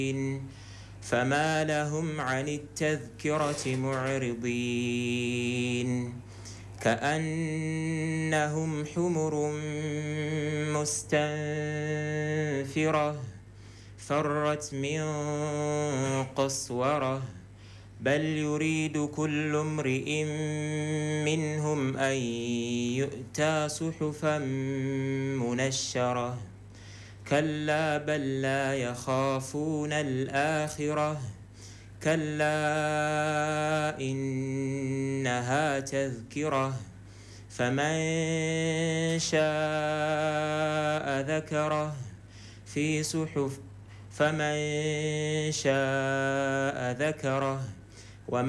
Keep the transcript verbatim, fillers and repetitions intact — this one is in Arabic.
فما لهم عن التذكرة معرضين كأنهم حمر مستنفرة فرت من قسورة بل يريد كل امرئ منهم أن يؤتى صحفا منشرة كلا بل لا يخافون الآخرة كلا إنها تذكرة فمن شاء ذكره في صحف فمن شاء ذكره